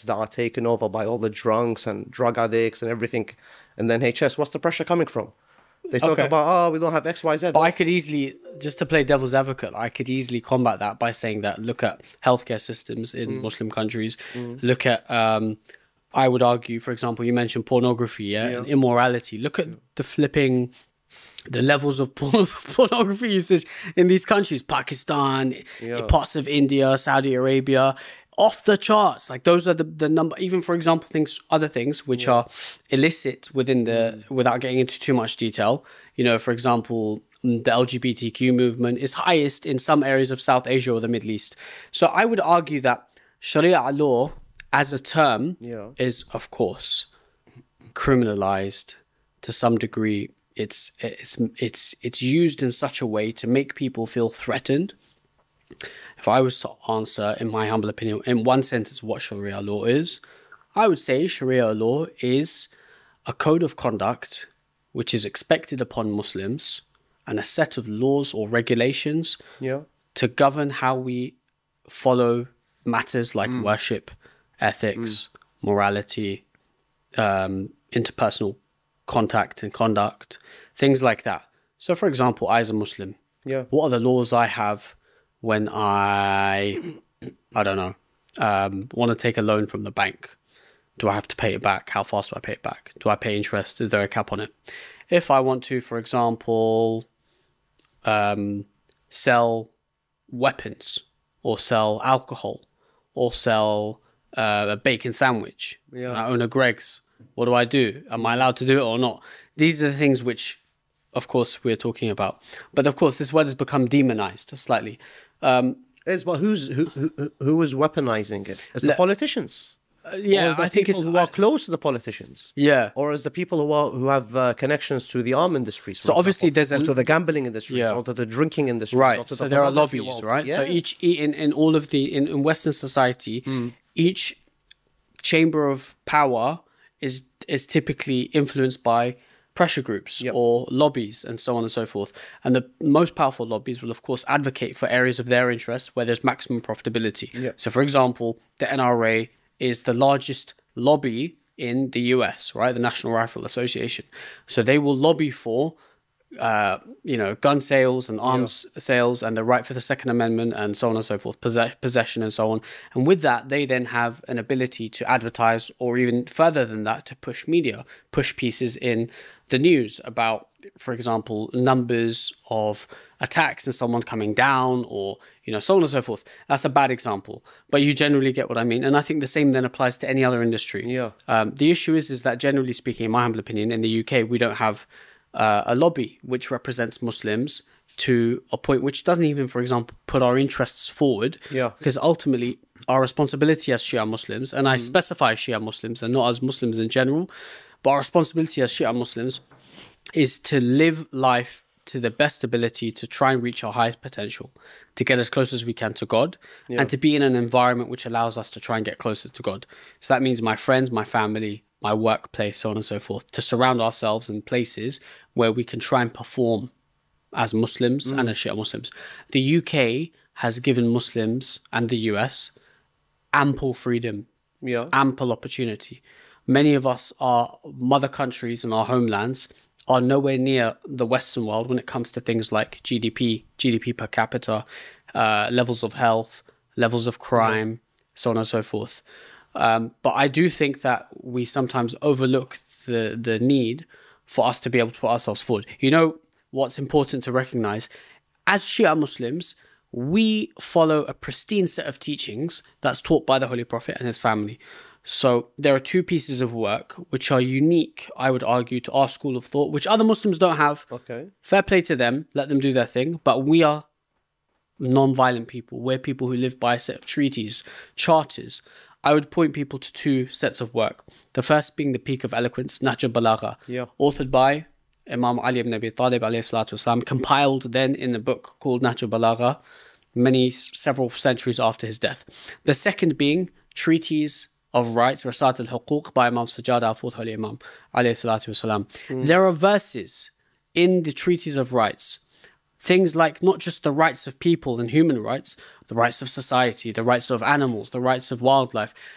NHS that are taken over by all the drunks and drug addicts and everything. And then NHS, what's the pressure coming from? They talk Okay. about, oh, we don't have X, Y, Z. But I could easily, just to play devil's advocate, I could easily combat that by saying that look at healthcare systems in Muslim countries. Look at, I would argue, for example, you mentioned pornography, and immorality. Look at the levels of pornography usage in these countries, Pakistan, parts of India, Saudi Arabia, off the charts. Like those are the number, even for example, other things which are illicit within without getting into too much detail. You know, for example, the LGBTQ movement is highest in some areas of South Asia or the Middle East. So I would argue that Sharia law as a term is, of course, criminalized to some degree. It's used in such a way to make people feel threatened. If I was to answer, in my humble opinion, in one sentence, what Sharia law is, I would say Sharia law is a code of conduct which is expected upon Muslims and a set of laws or regulations to govern how we follow matters like worship, ethics, morality, interpersonal contact and conduct, things like that. So, for example, I as a Muslim, what are the laws I have when I don't know, want to take a loan from the bank? Do I have to pay it back? How fast do I pay it back? Do I pay interest? Is there a cap on it? If I want to, for example, sell weapons or sell alcohol or sell a bacon sandwich, and I own a Greggs, what do I do? Am I allowed to do it or not? These are the things which, of course, we're talking about. But of course, this word has become demonized slightly. But who is weaponizing it? It's the politicians. Or is the I think people who are close to the politicians. Yeah. Or is the people who have connections to the arm industries. So obviously there's or to the gambling industries, or to the drinking industries. Right. Or to So the there are pornography lobbies, world. right? Yeah. So in all of in Western society, each chamber of power is typically influenced by pressure groups or lobbies and so on and so forth. And the most powerful lobbies will, of course, advocate for areas of their interest where there's maximum profitability. So, for example, the NRA is the largest lobby in the US, right? The National Rifle Association. So they will lobby for gun sales and arms sales and the right for the Second Amendment and so on and so forth, possession and so on. And with that, they then have an ability to advertise, or even further than that, to push media, push pieces in the news about, for example, numbers of attacks and someone coming down, or, so on and so forth. That's a bad example, but you generally get what I mean. And I think the same then applies to any other industry. The issue is that generally speaking, in my humble opinion, in the UK, we don't have a lobby which represents Muslims to a point which doesn't even, for example, put our interests forward. Because ultimately, our responsibility as Shia Muslims, and I specify Shia Muslims and not as Muslims in general, but our responsibility as Shia Muslims is to live life to the best ability, to try and reach our highest potential, to get as close as we can to God, and to be in an environment which allows us to try and get closer to God. So that means my friends, my family, my workplace, so on and so forth, to surround ourselves in places where we can try and perform as Muslims and as Shia Muslims. The UK has given Muslims and the US ample freedom, ample opportunity. Many of us, our mother countries and our homelands, are nowhere near the Western world when it comes to things like GDP per capita, levels of health, levels of crime, so on and so forth. But I do think that we sometimes overlook the need for us to be able to put ourselves forward. What's important to recognize? As Shia Muslims, we follow a pristine set of teachings that's taught by the Holy Prophet and his family. So there are two pieces of work which are unique, I would argue, to our school of thought, which other Muslims don't have. Fair play to them, let them do their thing. But we are non-violent people. We're people who live by a set of treaties, charters. I would point people to two sets of work. The first being the Peak of Eloquence, Nahj al-Balagha, authored by Imam Ali ibn Abi Talib alayhi salatu wasalam, compiled then in a book called Nahj al-Balagha, several centuries after his death. The second being Treaties of Rights, Rasat al-Huquq, by Imam Sajjad al-Fourth Holy Imam alayhi salatu wasalam. There are verses in the Treaties of Rights, things like not just the rights of people and human rights, the rights of society, the rights of animals, the rights of wildlife,